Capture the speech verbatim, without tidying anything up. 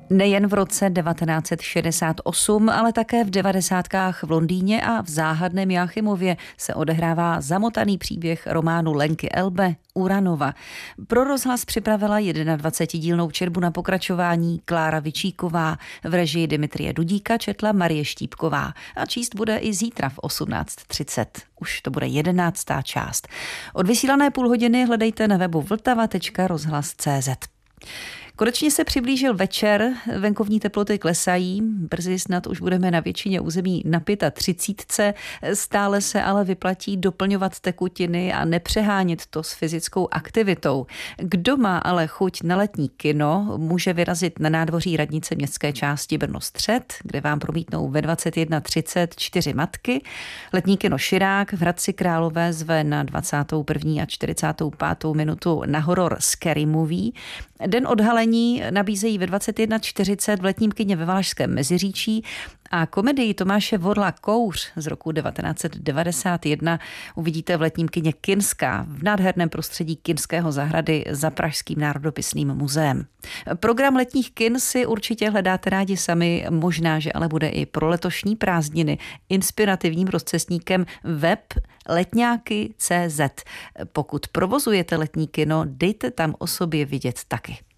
Nejen v roce devatenáct set šedesát osm, ale také v devadesátkách v Londýně a v záhadném Jáchymově se odehrává zamotaný příběh románu Lenky Elbe Uranova. Pro rozhlas připravila dvacetidílnou četbu na pokračování Klára Vičíková, v režii Dmitrie Dudíka četla Marie Štípková a číst bude i zítra v osmnáct třicet. Už to bude jedenáctá část. Odvysílané půl hodiny hledejte na webu vltava tečka rozhlas tečka cé zet. Konečně se přiblížil večer, venkovní teploty klesají, brzy snad už budeme na většině území na třicítce, stále se ale vyplatí doplňovat tekutiny a nepřehánět to s fyzickou aktivitou. Kdo má ale chuť na letní kino, může vyrazit na nádvoří radnice městské části Brno-Střed, kde vám promítnou ve dvacet jedna třicet čtyři matky. Letní kino Širák v Hradci Králové zve na dvacátou první a čtyřicátou pátou minutu na horor Scary Movie. Den odhalení nabízejí ve dvacet jedna čtyřicet v letním kině ve Valašském Meziříčí a komedii Tomáše Vorla Kouř z roku devatenáct set devadesát jedna uvidíte v letním kině Kinská v nádherném prostředí Kinského zahrady za Pražským národopisným muzeem. Program letních kin si určitě hledáte rádi sami, možná, že ale bude i pro letošní prázdniny inspirativním rozcestníkem web letňáky tečka cé zet. Pokud provozujete letní kino, dejte tam o sobě vidět taky.